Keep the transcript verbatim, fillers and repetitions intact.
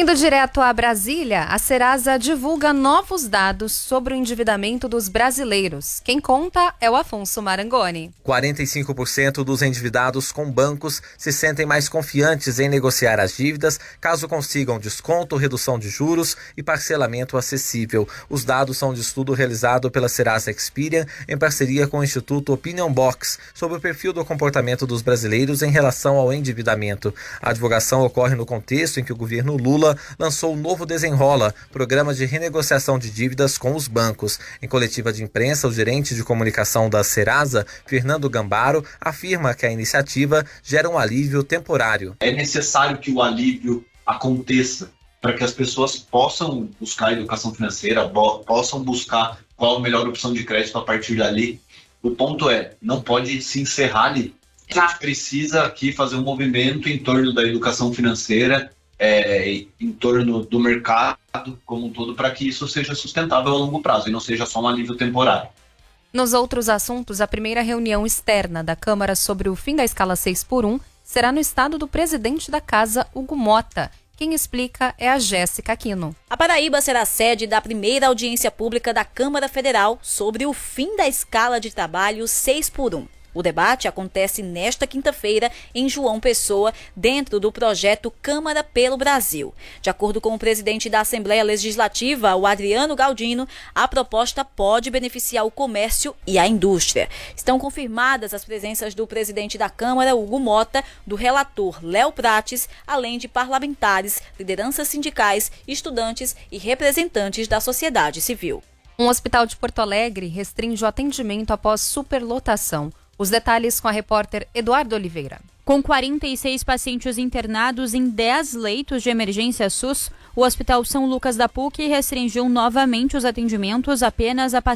Indo direto a Brasília, a Serasa divulga novos dados sobre o endividamento dos brasileiros. Quem conta é o Afonso Marangoni. quarenta e cinco por cento dos endividados com bancos se sentem mais confiantes em negociar as dívidas caso consigam desconto, redução de juros e parcelamento acessível. Os dados são de estudo realizado pela Serasa Experian em parceria com o Instituto Opinion Box sobre o perfil do comportamento dos brasileiros em relação ao endividamento. A divulgação ocorre no contexto em que o governo Lula lançou o novo Desenrola, programa de renegociação de dívidas com os bancos. Em coletiva de imprensa, o gerente de comunicação da Serasa, Fernando Gambaro, afirma que a iniciativa gera um alívio temporário. É necessário que o alívio aconteça para que as pessoas possam buscar educação financeira, possam buscar qual a melhor opção de crédito a partir dali. O ponto é, não pode se encerrar ali. A gente precisa aqui fazer um movimento em torno da educação financeira, É, em torno do mercado como um todo, para que isso seja sustentável a longo prazo e não seja só um alívio temporário. Nos outros assuntos, a primeira reunião externa da Câmara sobre o fim da escala seis por um será no estado do presidente da Casa, Hugo Mota. Quem explica é a Jéssica Aquino. A Paraíba será sede da primeira audiência pública da Câmara Federal sobre o fim da escala de trabalho seis por um. O debate acontece nesta quinta-feira em João Pessoa, dentro do projeto Câmara pelo Brasil. De acordo com o presidente da Assembleia Legislativa, o Adriano Galdino, a proposta pode beneficiar o comércio e a indústria. Estão confirmadas as presenças do presidente da Câmara, Hugo Mota, do relator Léo Prates, além de parlamentares, lideranças sindicais, estudantes e representantes da sociedade civil. Um hospital de Porto Alegre restringe o atendimento após superlotação. Os detalhes com a repórter Eduardo Oliveira. Com quarenta e seis pacientes internados em dez leitos de emergência SUS, o Hospital São Lucas da P U C restringiu novamente os atendimentos apenas a pacientes